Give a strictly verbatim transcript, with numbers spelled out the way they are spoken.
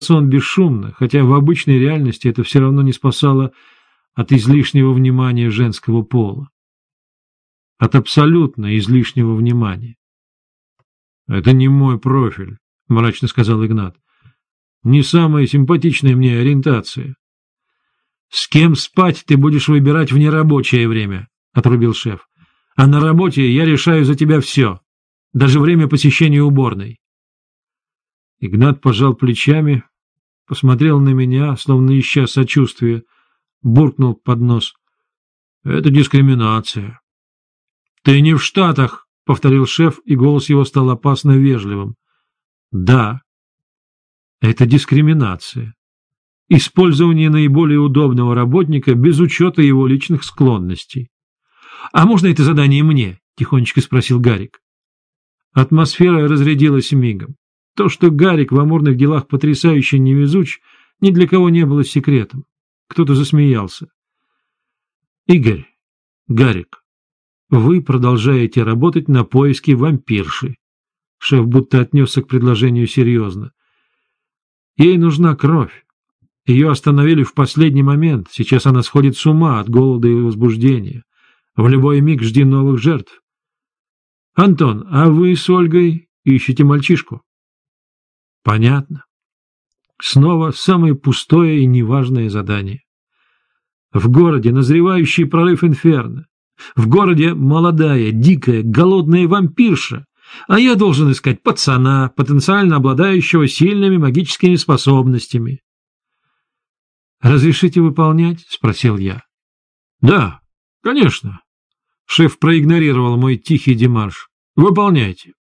сон бесшумно, хотя в обычной реальности это все равно не спасало от излишнего внимания женского пола. От абсолютно излишнего внимания. — Это не мой профиль, — мрачно сказал Игнат. — Не самая симпатичная мне ориентация. — С кем спать ты будешь выбирать в нерабочее время, — отрубил шеф. — А на работе я решаю за тебя все, даже время посещения уборной. Игнат пожал плечами, посмотрел на меня, словно ища сочувствия, буркнул под нос. — Это дискриминация. — Ты не в Штатах, — повторил шеф, и голос его стал опасно вежливым. — Да, это дискриминация. Использование наиболее удобного работника без учета его личных склонностей. — А можно это задание мне? — тихонечко спросил Гарик. Атмосфера разрядилась мигом. То, что Гарик в амурных делах потрясающе невезуч, ни для кого не было секретом. Кто-то засмеялся. — Игорь, Гарик, вы продолжаете работать на поиске вампирши. Шеф будто отнесся к предложению серьезно. Ей нужна кровь. Ее остановили в последний момент. Сейчас она сходит с ума от голода и возбуждения. В любой миг жди новых жертв. Антон, а вы с Ольгой ищете мальчишку? Понятно. Снова самое пустое и неважное задание. В городе назревающий прорыв инферно. В городе молодая, дикая, голодная вампирша, а я должен искать пацана, потенциально обладающего сильными магическими способностями. «Разрешите выполнять?» — спросил я. «Да, конечно». Шеф проигнорировал мой тихий демарш. «Выполняйте».